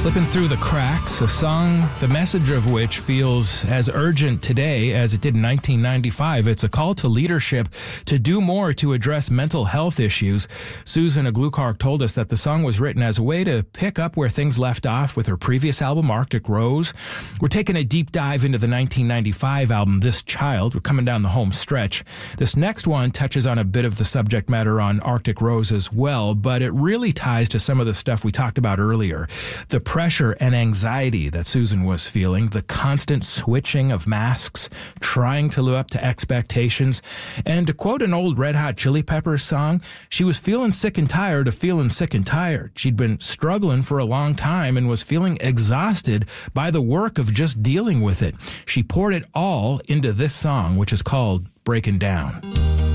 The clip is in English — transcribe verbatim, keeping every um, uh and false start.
Slipping Through the Cracks, a song, the message of which feels as urgent today as it did in nineteen ninety-five. It's a call to leadership to do more to address mental health issues. Susan Aglukark told us that the song was written as a way to pick up where things left off with her previous album, Arctic Rose. We're taking a deep dive into the nineteen ninety-five album, This Child. We're coming down the home stretch. This next one touches on a bit of the subject matter on Arctic Rose as well, but it really ties to some of the stuff we talked about earlier. The pressure and anxiety that Susan was feeling, the constant switching of masks, trying to live up to expectations. And to quote an old Red Hot Chili Peppers song, she was feeling sick and tired of feeling sick and tired. She'd been struggling for a long time and was feeling exhausted by the work of just dealing with it. She poured it all into this song, which is called Breaking Down.